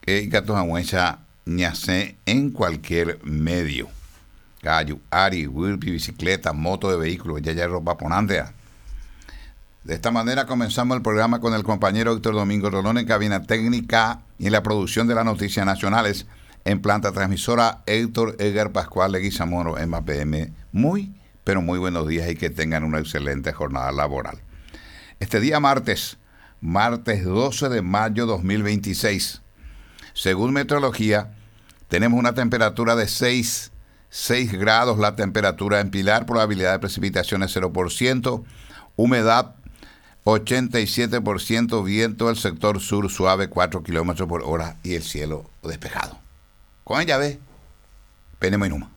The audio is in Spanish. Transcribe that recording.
que Gatujahuencha ñacé en cualquier medio. Gallo, Ari, Wilby, bicicleta, moto de vehículos, ya ropa ponandea. De esta manera comenzamos el programa con el compañero Héctor Domingo Rolón en cabina técnica y en la producción de las noticias nacionales en planta transmisora Héctor Edgar Pascual Leguizamoro en MAPM. Muy, pero muy buenos días y que tengan una excelente jornada laboral. Este día martes 12 de mayo 2026. Según meteorología, tenemos una temperatura de 6 grados la temperatura en Pilar, probabilidad de precipitaciones 0%, humedad 87%, viento del sector sur suave 4 kilómetros por hora y el cielo despejado. Con ella ve, Penema y Numa.